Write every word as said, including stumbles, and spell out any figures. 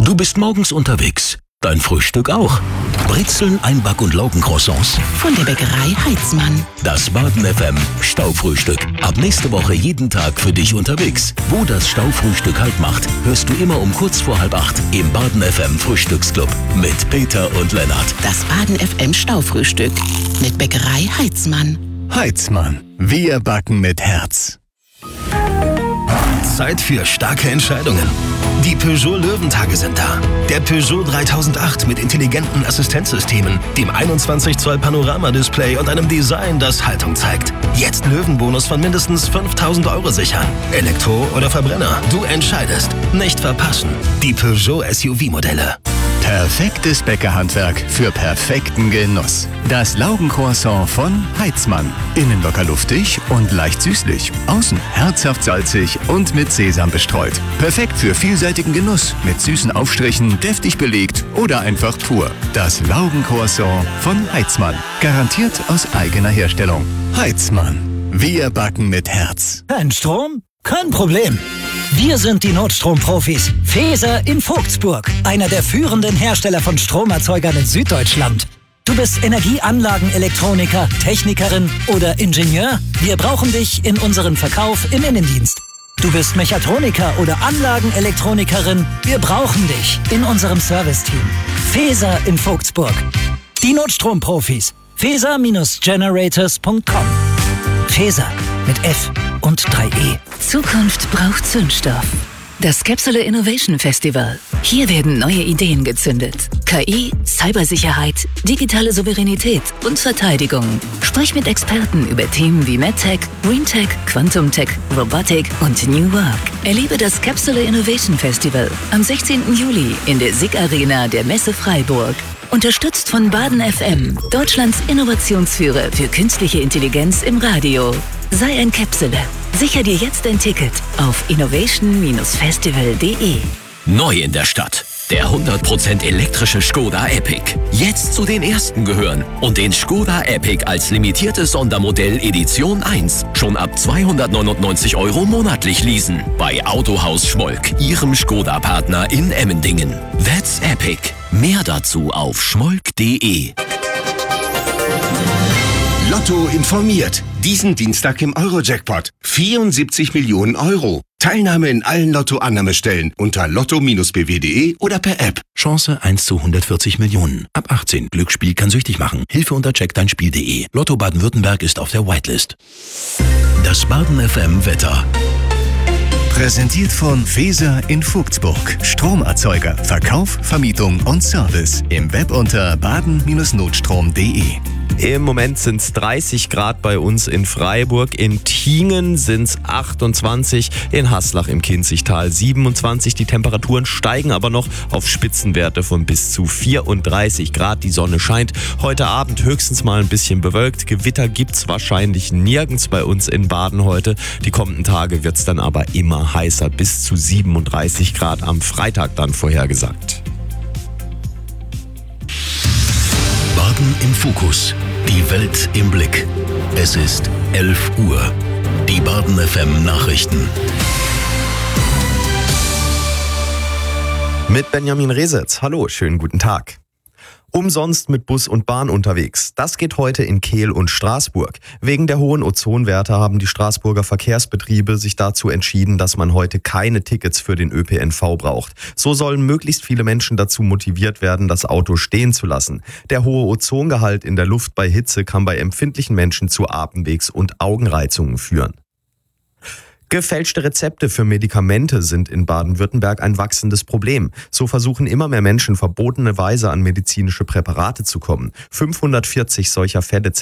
Du bist morgens unterwegs. Dein Frühstück auch. Brezeln, Einback- und Laugencroissants. Von der Bäckerei Heitzmann. Das Baden F M Staufrühstück. Ab nächste Woche jeden Tag für dich unterwegs. Wo das Staufrühstück Halt macht, hörst du immer um kurz vor halb acht im Baden F M Frühstücksclub mit Peter und Lennart. Das Baden F M Staufrühstück mit Bäckerei Heitzmann. Heitzmann. Wir backen mit Herz. Zeit für starke Entscheidungen. Die Peugeot Löwentage sind da. Der Peugeot dreitausendacht mit intelligenten Assistenzsystemen, dem einundzwanzig Zoll Panoramadisplay und einem Design, das Haltung zeigt. Jetzt Löwenbonus von mindestens fünftausend Euro sichern. Elektro oder Verbrenner, du entscheidest. Nicht verpassen. Die Peugeot S U V-Modelle. Perfektes Bäckerhandwerk für perfekten Genuss. Das Laugencroissant von Heitzmann. Innen locker luftig und leicht süßlich. Außen herzhaft salzig und mit Sesam bestreut. Perfekt für vielseitigen Genuss. Mit süßen Aufstrichen, deftig belegt oder einfach pur. Das Laugencroissant von Heitzmann. Garantiert aus eigener Herstellung. Heitzmann. Wir backen mit Herz. Kein Strom? Kein Problem. Wir sind die Notstromprofis. Feser in Vogtsburg, einer der führenden Hersteller von Stromerzeugern in Süddeutschland. Du bist Energieanlagenelektroniker, Technikerin oder Ingenieur? Wir brauchen dich in unserem Verkauf im Innendienst. Du bist Mechatroniker oder Anlagenelektronikerin? Wir brauchen dich in unserem Serviceteam. Feser in Vogtsburg. Die Notstromprofis. feser Generators punkt com. Feser mit F und drei E. Zukunft braucht Zündstoff. Das Capsule Innovation Festival. Hier werden neue Ideen gezündet. K I, Cybersicherheit, digitale Souveränität und Verteidigung. Sprich mit Experten über Themen wie MedTech, GreenTech, Quantum-Tech, Robotik und New Work. Erlebe das Capsule Innovation Festival am sechzehnten Juli in der S I G Arena der Messe Freiburg. Unterstützt von Baden F M, Deutschlands Innovationsführer für künstliche Intelligenz im Radio. Sei ein Capsule. Sicher dir jetzt ein Ticket auf innovation festival punkt de. Neu in der Stadt. Der hundert Prozent elektrische Skoda Epic. Jetzt zu den ersten gehören. Und den Skoda Epic als limitiertes Sondermodell Edition eins. Schon ab zweihundertneunundneunzig Euro monatlich leasen. Bei Autohaus Schmolk, Ihrem Skoda-Partner in Emmendingen. That's Epic. Mehr dazu auf schmolk punkt de. Lotto informiert. Diesen Dienstag im Euro-Jackpot. vierundsiebzig Millionen Euro. Teilnahme in allen Lotto-Annahmestellen unter lotto b w punkt de oder per App. Chance eins zu hundertvierzig Millionen. Ab achtzehn. Glücksspiel kann süchtig machen. Hilfe unter check dein Spiel punkt de. Lotto Baden-Württemberg ist auf der Whitelist. Das Baden F M Wetter. Präsentiert von Feser in Vogtsburg. Stromerzeuger, Verkauf, Vermietung und Service. Im Web unter baden Notstrom punkt de. Im Moment sind es dreißig Grad bei uns in Freiburg. In Tiengen sind es achtundzwanzig, in Haslach im Kinzigtal siebenundzwanzig. Die Temperaturen steigen aber noch auf Spitzenwerte von bis zu vierunddreißig Grad. Die Sonne scheint. Heute Abend höchstens mal ein bisschen bewölkt. Gewitter gibt's wahrscheinlich nirgends bei uns in Baden heute. Die kommenden Tage wird's dann aber immer heißer. Bis zu siebenunddreißig Grad am Freitag dann vorhergesagt. Baden im Fokus. Die Welt im Blick. Es ist elf Uhr. Die Baden F M Nachrichten. Mit Benjamin Resetz. Hallo, schönen guten Tag. Umsonst mit Bus und Bahn unterwegs. Das geht heute in Kehl und Straßburg. Wegen der hohen Ozonwerte haben die Straßburger Verkehrsbetriebe sich dazu entschieden, dass man heute keine Tickets für den Ö P N V braucht. So sollen möglichst viele Menschen dazu motiviert werden, das Auto stehen zu lassen. Der hohe Ozongehalt in der Luft bei Hitze kann bei empfindlichen Menschen zu Atemwegs- und Augenreizungen führen. Gefälschte Rezepte für Medikamente sind in Baden-Württemberg ein wachsendes Problem. So versuchen immer mehr Menschen verbotenerweise an medizinische Präparate zu kommen. fünfhundertvierzig solcher Fälle